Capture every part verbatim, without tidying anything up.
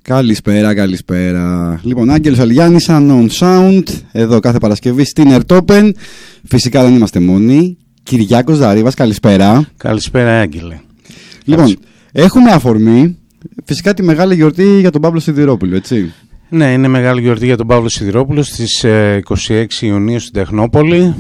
Καλησπέρα, καλησπέρα. Λοιπόν, Άγγελος Αλιάννης, Unknown Sound, εδώ κάθε Παρασκευή στην Ερτόπεν. Φυσικά δεν είμαστε μόνοι. Κυριάκος Δαρίβας, καλησπέρα. Καλησπέρα, Άγγελε. Λοιπόν, Καλησπέρα. Έχουμε αφορμή φυσικά τη μεγάλη γιορτή για τον Παύλο Σιδηρόπουλο, έτσι. Ναι, είναι μεγάλη γιορτή για τον Παύλο Σιδηρόπουλο στις είκοσι έξι Ιουνίου στην Τεχνόπολη,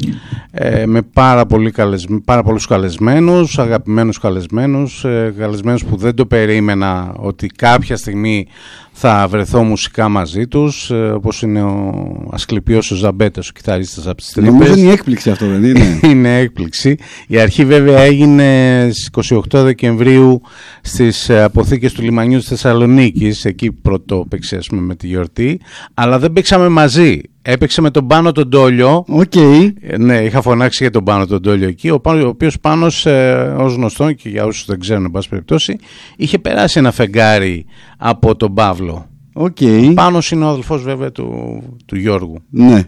ε, με πάρα, πολύ καλεσ... πάρα πολλούς καλεσμένους, αγαπημένους καλεσμένους, ε, καλεσμένους που δεν το περίμενα ότι κάποια στιγμή θα βρεθώ μουσικά μαζί τους, ε, όπως είναι ο Ασκληπιός ο Ζαμπέτας, ο κιθαρίστας από τις Τρύπες. Νομίζω είναι έκπληξη αυτό, δεν είναι? Είναι έκπληξη. Η αρχή βέβαια έγινε στις είκοσι οκτώ Δεκεμβρίου στις αποθήκες του λιμανιού της Θεσσαλονίκης, εκεί πρώτο παίξε με τη γιορτή, αλλά δεν παίξαμε μαζί. Έπαιξε με τον Πάνο τον Τόλιο. Okay. Ναι, είχα φωνάξει για τον Πάνο τον Τόλιο εκεί, ο, ο οποίος Πάνος, ε, ως γνωστό και για όσους δεν ξέρουν, εν πάση περιπτώσει, είχε περάσει ένα φεγγάρι από τον Παύλο. Okay. Ο Πάνος είναι ο αδελφός βέβαια του, του Γιώργου. Ναι.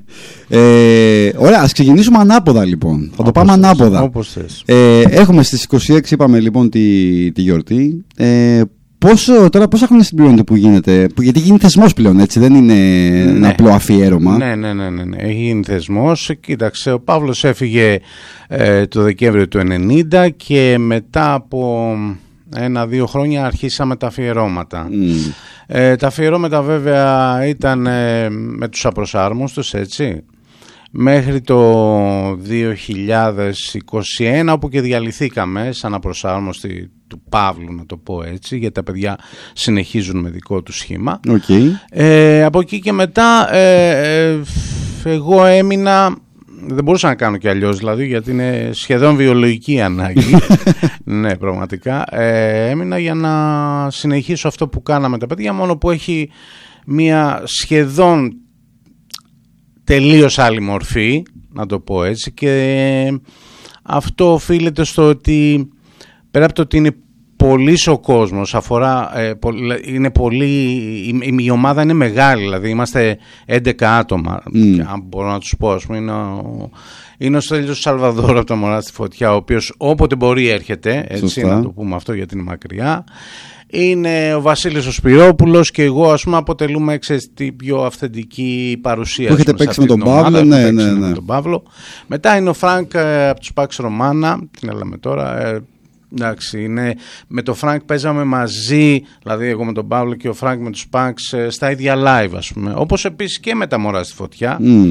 Ε, ωραία, ας ξεκινήσουμε ανάποδα λοιπόν. Θα όπως το πάμε θες, ανάποδα. Όπως θες. Ε, έχουμε στις είκοσι έξι, είπαμε λοιπόν τη, τη γιορτή. Ε, Πόσο, τώρα πόσα χρόνια συμπληρώνεται που γίνεται, που, γιατί γίνει θεσμός πλέον, έτσι, δεν είναι ναι. ένα απλό αφιέρωμα. Ναι, ναι, ναι, ναι, ναι. Έχει γίνει θεσμός. Κοίταξε, ο Παύλος έφυγε ε, το Δεκέμβριο του ενενήντα και μετά από ένα-δύο χρόνια αρχίσαμε τα αφιερώματα. Mm. Ε, τα αφιερώματα βέβαια ήταν ε, με τους απροσάρμοστους, έτσι, μέχρι το δύο χιλιάδες είκοσι ένα, όπου και διαλυθήκαμε σαν απροσάρμοστοι του Παύλου, να το πω έτσι, γιατί τα παιδιά συνεχίζουν με δικό του σχήμα. Okay. Ε, από εκεί και μετά ε, ε, εγώ έμεινα, δεν μπορούσα να κάνω και αλλιώς δηλαδή, γιατί είναι σχεδόν βιολογική ανάγκη. Ναι, πραγματικά. Ε, έμεινα για να συνεχίσω αυτό που κάναμε τα παιδιά, μόνο που έχει μια σχεδόν τελείως άλλη μορφή, να το πω έτσι, και αυτό οφείλεται στο ότι πέρα από το ότι είναι πολύς ο κόσμος, αφορά, ε, είναι πολύ, η, η ομάδα είναι μεγάλη, δηλαδή είμαστε έντεκα άτομα, mm. αν μπορώ να τους πω, ας πούμε, είναι ο, είναι ο Στέλιος Σαλβαδόρο από τα Μωρά στη Φωτιά, ο οποίος όποτε μπορεί έρχεται, έτσι. Σωστά. Να το πούμε αυτό γιατί είναι μακριά. Είναι ο Βασίλης ο Σπυρόπουλος και εγώ, ας πούμε, αποτελούμε την πιο αυθεντική παρουσία. Που έχετε παίξει με τον Παύλο, ναι, ναι, ναι. Με τον Παύλο. Μετά είναι ο Φρανκ ε, από τους Pax Romana, την έλαμε τώρα. Ε, εντάξει, είναι, με τον Φρανκ παίζαμε μαζί, δηλαδή εγώ με τον Παύλο και ο Φρανκ με τους Pax ε, στα ίδια live, ας πούμε. Όπως επίσης και με τα Μωρά στη Φωτιά. Mm.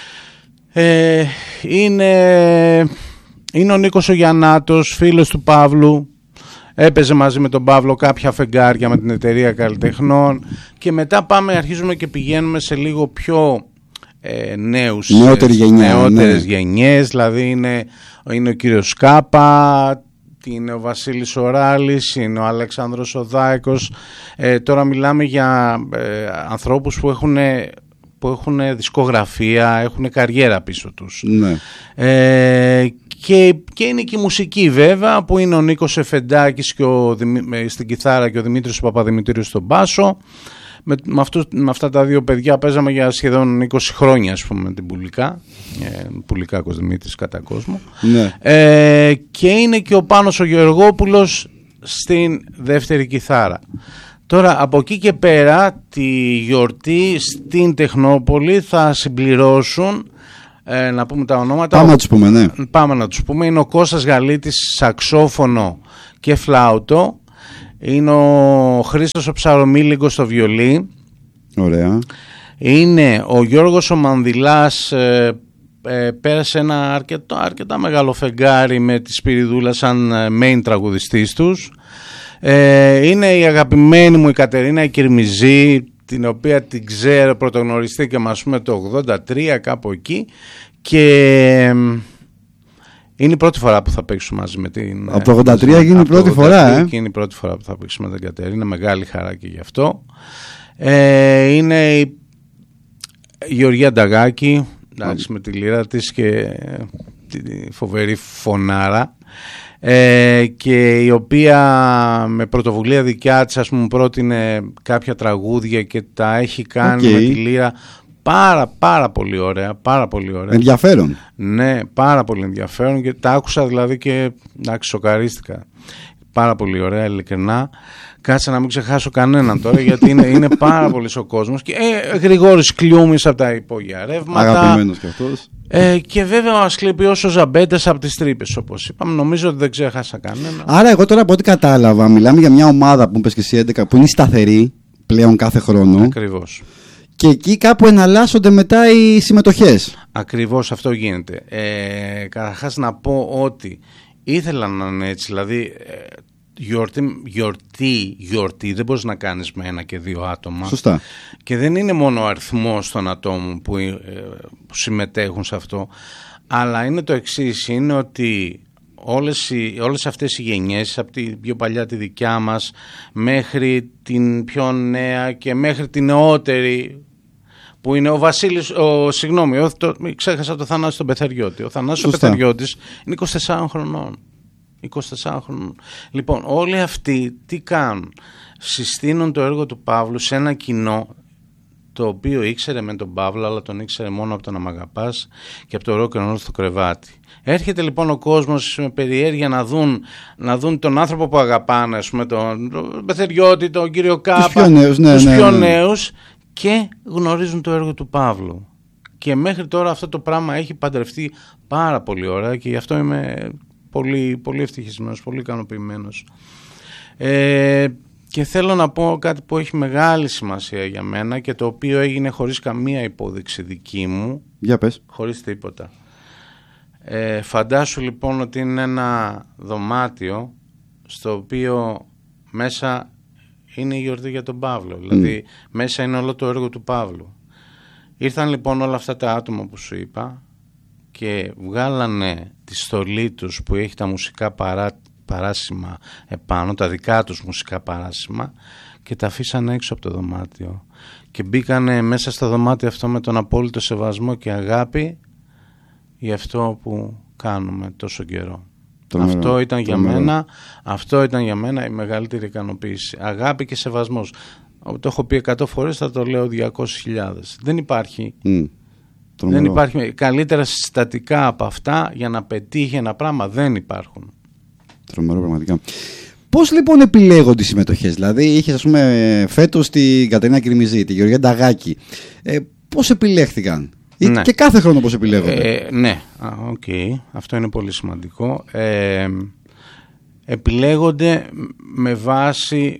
Ε, είναι, είναι ο Νίκος ο Γιαννάτος, φίλος του Παύλου. Έπαιζε μαζί με τον Παύλο κάποια φεγγάρια με την εταιρεία καλλιτεχνών και μετά πάμε, αρχίζουμε και πηγαίνουμε σε λίγο πιο ε, νέους, Νεότερη γενιά, νεότερες ναι. γενιές, δηλαδή είναι, είναι ο κύριος Σκάπα, είναι ο Βασίλης Οράλης, είναι ο Αλέξανδρος Οδάικος. Ε, τώρα μιλάμε για ε, ανθρώπους που έχουν, που έχουν δισκογραφία, έχουν καριέρα πίσω τους. Ναι. Ε, Και, και είναι και η μουσική βέβαια, που είναι ο Νίκος Εφεντάκης και ο, στην κιθάρα και ο Δημήτρης Παπαδημητρίου στον μπάσο. Με, με, αυτούς, με αυτά τα δύο παιδιά παίζαμε για σχεδόν είκοσι χρόνια, ας πούμε, την Πουλικά. Ε, Πουλικάκος Δημήτρης κατά κόσμο. Ναι. Ε, και είναι και ο Πάνος ο Γεωργόπουλος στην δεύτερη κιθάρα. Τώρα από εκεί και πέρα τη γιορτή στην Τεχνόπολη θα συμπληρώσουν, Ε, να πούμε τα ονόματα. Πάμε να τους πούμε, ναι. Πάμε να τους πούμε. Είναι ο Κώστας Γαλίτης, σαξόφωνο και φλάουτο. Είναι ο Χρήστος ο Ψαρομίλιγκος στο βιολί. Ωραία. Είναι ο Γιώργος ο Μανδυλάς, ε, ε, πέρασε ένα αρκετό, αρκετά μεγάλο φεγγάρι με τη Σπυριδούλα σαν main τραγουδιστής τους. Ε, είναι η αγαπημένη μου η Κατερίνα η Κυρμιζή, την οποία την ξέρω, πρωτογνωριστήκαμε ας πούμε το ογδόντα τρία, κάπου εκεί, και είναι η πρώτη φορά που θα παίξουμε μαζί με την... Από το ογδόντα τρία γίνει η πρώτη φορά, ε? Και είναι η πρώτη φορά που θα παίξουμε με την Κατερίνα, μεγάλη χαρά και γι' αυτό. Ε, είναι η Γεωργία Νταγάκη, εντάξει, με τη λύρα της και τη φοβερή φωνάρα. Ε, και η οποία με πρωτοβουλία δικιά της, ας πούμε, πρότεινε κάποια τραγούδια και τα έχει κάνει okay. με τη λύρα πάρα πάρα πολύ ωραία, πάρα πολύ ωραία. Ενδιαφέρον. Ναι, πάρα πολύ ενδιαφέρον και τα άκουσα δηλαδή και εντάξει, σοκαρίστηκα. πάρα πολύ ωραία, ειλικρινά. Κάτσε να μην ξεχάσω κανέναν τώρα, γιατί είναι, είναι πάρα πολύ ο κόσμος. Και ε, Γρηγόρης Κλιούμης από τα υπόγεια ρεύματα. Αγαπημένος κι αυτός. Ε, και βέβαια ο Ασκληπιός ο Ζαμπέτας από τις Τρύπες, όπως είπαμε. Νομίζω ότι δεν ξέχασα κανένα. Άρα, εγώ τώρα από ό,τι κατάλαβα, μιλάμε για μια ομάδα που είπες και εσύ έντεκα, που είναι σταθερή πλέον κάθε χρόνο. Ακριβώς. Και εκεί κάπου εναλλάσσονται μετά οι συμμετοχές. Ακριβώς αυτό γίνεται. Ε, καταρχάς να πω ότι ήθελα να είναι έτσι, δηλαδή γιορτή, γιορτή, γιορτή δεν μπορείς να κάνεις με ένα και δύο άτομα. Σωστά. Και δεν είναι μόνο ο αριθμός των ατόμων που, ε, που συμμετέχουν σε αυτό, αλλά είναι το εξής, είναι ότι όλες, οι, όλες αυτές οι γενιές, από την πιο παλιά τη δικιά μας μέχρι την πιο νέα και μέχρι την νεότερη, που είναι ο Βασίλης, ο, συγγνώμη, ο, το, ξέχασα το Θανάσιο τον Πεθαριώτη. Ο Θανάσιος ο Πεθαριώτης είναι είκοσι τεσσάρων χρονών. είκοσι τεσσάρων χρονών. Λοιπόν, όλοι αυτοί τι κάνουν? Συστήνουν το έργο του Παύλου σε ένα κοινό το οποίο ήξερε με τον Παύλο, αλλά τον ήξερε μόνο από το να μ' αγαπάς και από το ροκ and roll στο κρεβάτι. Έρχεται λοιπόν ο κόσμος με περιέργεια να δουν, να δουν τον άνθρωπο που αγαπάνε, ας πούμε, τον Πεθαριώτη, τον κύριο Κάπα, τους πιο νέους, ναι, τους ναι, πιο ναι. νέους, και γνωρίζουν το έργο του Παύλου. Και μέχρι τώρα αυτό το πράγμα έχει παντρευτεί πάρα πολύ ωραία και γι' αυτό είμαι πολύ, πολύ ευτυχισμένος, πολύ ικανοποιημένος. Ε, και θέλω να πω κάτι που έχει μεγάλη σημασία για μένα και το οποίο έγινε χωρίς καμία υπόδειξη δική μου. Για πες. Χωρίς τίποτα. Ε, φαντάσου λοιπόν ότι είναι ένα δωμάτιο στο οποίο μέσα είναι η γιορτή για τον Παύλο. Δηλαδή mm. μέσα είναι όλο το έργο του Παύλου. Ήρθαν λοιπόν όλα αυτά τα άτομα που σου είπα και βγάλανε τη στολή τους που έχει τα μουσικά παρά, παράσημα επάνω, τα δικά τους μουσικά παράσημα, και τα αφήσανε έξω από το δωμάτιο. Και μπήκανε μέσα στο δωμάτιο αυτό με τον απόλυτο σεβασμό και αγάπη για αυτό που κάνουμε τόσο καιρό. Τρομερό, αυτό ήταν για τρομερό. μένα, αυτό ήταν για μένα η μεγαλύτερη ικανοποίηση. Αγάπη και σεβασμός. Το έχω πει εκατό φορές, θα το λέω διακόσιες χιλιάδες. Δεν υπάρχει, mm, δεν υπάρχει καλύτερα συστατικά από αυτά για να πετύχει ένα πράγμα. Δεν υπάρχουν. Τρομερό πραγματικά. Πώς λοιπόν επιλέγονται οι συμμετοχές? Δηλαδή είχες, ας πούμε, φέτος την Κατερίνα Κυρμιζή, τη Γεωργία Νταγάκη. Ε, πώς επιλέχθηκαν? Ναι. Και κάθε χρόνο πώς επιλέγονται? Ε, ναι, οκ. Okay. Αυτό είναι πολύ σημαντικό. Ε, επιλέγονται με βάση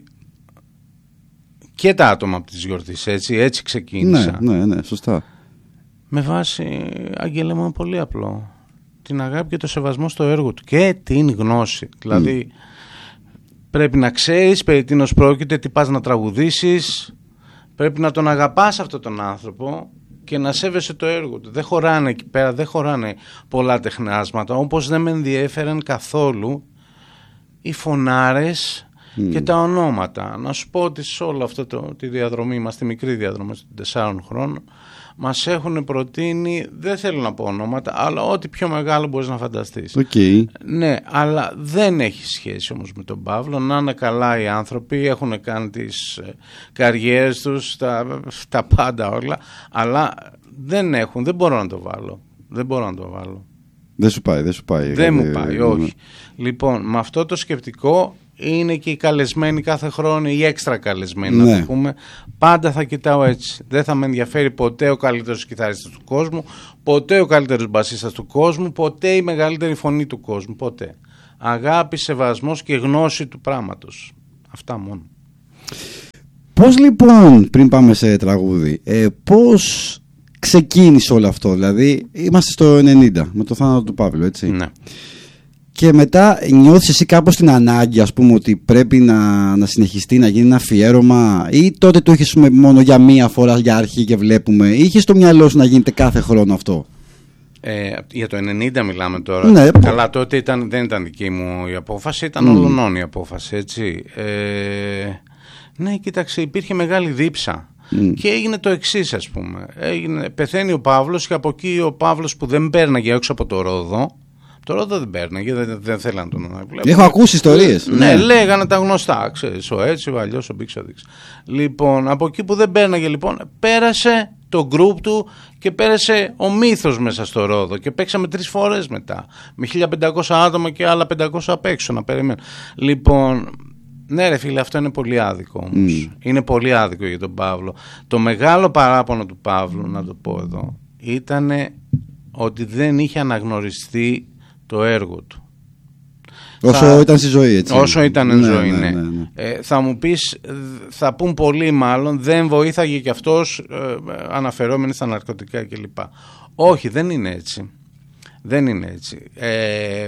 και τα άτομα από τις γιορτής, έτσι, έτσι ξεκίνησα. Ναι, ναι, ναι, σωστά. Με βάση, Αγγέλε μου, πολύ απλό. Την αγάπη και το σεβασμό στο έργο του και την γνώση. Δηλαδή, mm. πρέπει να ξέρεις περί τίνος πρόκειται, τι πας να τραγουδήσεις, πρέπει να τον αγαπάς αυτόν τον άνθρωπο και να σέβεσαι το έργο του. Δεν χωράνε εκεί πέρα, δεν χωράνε πολλά τεχνάσματα, όπως δεν με ενδιέφεραν καθόλου οι φωνάρες mm. και τα ονόματα. Να σου πω ότι σε όλη αυτή τη διαδρομή μας, τη μικρή διαδρομή των τεσσάρων χρόνων, μας έχουν προτείνει, δεν θέλω να πω ονόματα, αλλά ό,τι πιο μεγάλο μπορείς να φανταστείς. Okay. Ναι, αλλά δεν έχει σχέση όμως με τον Παύλο. Να είναι καλά οι άνθρωποι, έχουν κάνει τις καριέρες τους, τα, τα πάντα όλα, αλλά δεν έχουν, δεν μπορώ να το βάλω. Δεν μπορώ να το βάλω. Δεν σου πάει, δεν σου πάει. Δεν μου πάει, όχι. Λοιπόν, με αυτό το σκεπτικό είναι και οι καλεσμένοι κάθε χρόνο, οι έξτρα καλεσμένοι, ναι. να το πούμε. Πάντα θα κοιτάω έτσι. Δεν θα με ενδιαφέρει ποτέ ο καλύτερος κιθαρίστας του κόσμου, ποτέ ο καλύτερος μπασίστας του κόσμου, ποτέ η μεγαλύτερη φωνή του κόσμου. Ποτέ. Αγάπη, σεβασμός και γνώση του πράγματος. Αυτά μόνο. Πώς λοιπόν, πριν πάμε σε τραγούδι, ε, πώς ξεκίνησε όλο αυτό? Δηλαδή, είμαστε στο ενενήντα με το θάνατο του Παύλου, έτσι. Ναι. Και μετά νιώθεις εσύ κάπως την ανάγκη, ας πούμε, ότι πρέπει να, να συνεχιστεί, να γίνει ένα αφιέρωμα, ή τότε το είχες μόνο για μία φορά για αρχή και βλέπουμε, ή είχες στο μυαλό σου να γίνεται κάθε χρόνο αυτό? Ε, για το ενενήντα μιλάμε τώρα. Ναι, καλά, τότε ήταν, δεν ήταν δική μου η απόφαση, ήταν mm. όλων η απόφαση, έτσι. Ε, ναι, κοίταξε, υπήρχε μεγάλη δίψα. Mm. Και έγινε το εξής, ας πούμε. Έγινε, πεθαίνει ο Παύλος και από εκεί ο Παύλος που δεν πέρναγε έξω από το Ρόδο. Το Ρόδο δεν πέρναγε, δεν, δεν θέλανε να τον βλέπουν. Έχω ακούσει ιστορίες. Ναι, ναι, λέγανε τα γνωστά, ξέρεις, ο έτσι, ο αλλιώς, ο μπήξ, ο δείξ. Λοιπόν, από εκεί που δεν πέρναγε, λοιπόν, πέρασε το γκρουπ του και πέρασε ο Μύθος μέσα στο Ρόδο και παίξαμε τρεις φορές μετά με χίλια πεντακόσια άτομα και άλλα πεντακόσια απ' έξω να περιμένουν. Λοιπόν, ναι ρε φίλε, αυτό είναι πολύ άδικο όμως. Mm. Είναι πολύ άδικο για τον Παύλο. Το μεγάλο παράπονο του Παύλου, να το πω εδώ, ήταν ότι δεν είχε αναγνωριστεί το έργο του. Όσο θα... ήταν στη ζωή, έτσι. Όσο ήταν εν ναι, ζωή, ναι, ναι. ναι, ναι. Ε, θα μου πεις, θα πούν πολλοί μάλλον, δεν βοήθαγε κι αυτός ε, αναφερόμενοι στα ναρκωτικά κλπ. Όχι, δεν είναι έτσι. Δεν είναι έτσι. Ε,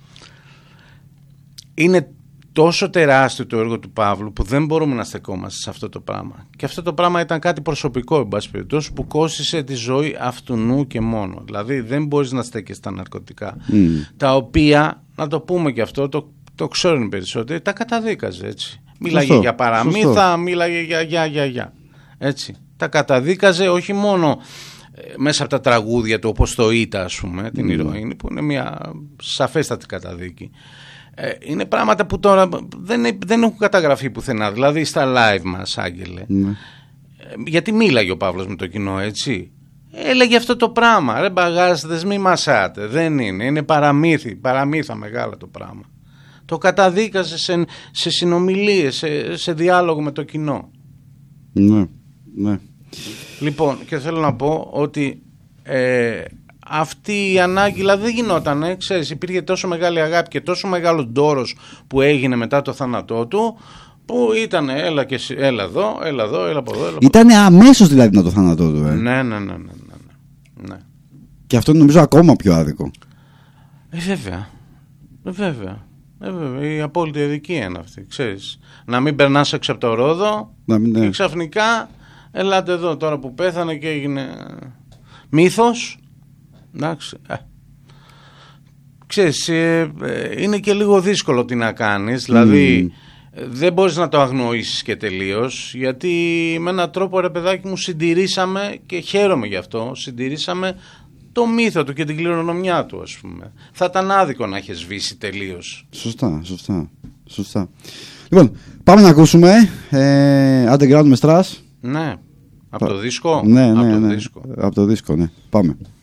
είναι τόσο τεράστιο το έργο του Παύλου που δεν μπορούμε να στεκόμαστε σε αυτό το πράγμα. Και αυτό το πράγμα ήταν κάτι προσωπικό, εν πάση περιπτώσει, που κόστισε τη ζωή αυτού νου και μόνο. Δηλαδή δεν μπορείς να στέκεις στα ναρκωτικά. Mm. Τα οποία, να το πούμε και αυτό, το, το ξέρουν οι περισσότεροι, τα καταδίκαζε έτσι. Μίλαγε Σωστό. για παραμύθα, Σωστό. μίλαγε για για για για. Έτσι. Τα καταδίκαζε όχι μόνο ε, μέσα από τα τραγούδια του, όπως το Ήτα, ας πούμε, την mm. ηρωίνη, που είναι μια σαφέστατη καταδίκη. Είναι πράγματα που τώρα δεν, δεν έχουν καταγραφεί πουθενά. Δηλαδή στα live μας, Άγγελε. Ναι. Γιατί μίλαγε ο Παύλος με το κοινό, έτσι. Έλεγε αυτό το πράγμα. Ρε μπαγάστες, μη μασάτε. Δεν είναι. Είναι παραμύθι. Παραμύθα μεγάλα το πράγμα. Το καταδίκασε σε, σε συνομιλίες, σε, σε διάλογο με το κοινό. Ναι, ναι. Λοιπόν, και θέλω να πω ότι... Ε, αυτή η ανάγκη δηλαδή δεν γινόταν, ε, ξέρεις, υπήρχε τόσο μεγάλη αγάπη και τόσο μεγάλο ντόρος που έγινε μετά το θάνατό του, που ήταν έλα, και, έλα εδώ, έλα εδώ, έλα από εδώ. Έλα Ήτανε αμέσως δηλαδή μετά το θάνατό του. Ε. Ναι, ναι, ναι, ναι, ναι, ναι. Και αυτό είναι νομίζω ακόμα πιο άδικο. Ε, βέβαια, ε, βέβαια. Ε, βέβαια. Η απόλυτη αδικία είναι αυτή, ξέρεις. Να μην περνάς έξω από το Ρόδο να μην, ναι. και ξαφνικά ελάτε εδώ τώρα που πέθανε και έγινε Μύθος. Εντάξει. Ε. Ξέρεις, ε, ε, είναι και λίγο δύσκολο τι να κάνεις. Δηλαδή mm. δεν μπορείς να το αγνοήσεις και τελείως, γιατί με έναν τρόπο, ρε παιδάκι μου, συντηρήσαμε, και χαίρομαι γι' αυτό, συντηρήσαμε το μύθο του και την κληρονομιά του, ας πούμε. Θα ήταν άδικο να έχει σβήσει τελείως. Σωστά, σωστά, σωστά. Λοιπόν, πάμε να ακούσουμε ε, Underground με Στρας. Ναι, από το δίσκο. Ναι, ναι, από το ναι, δίσκο. από το δίσκο, ναι. Πάμε.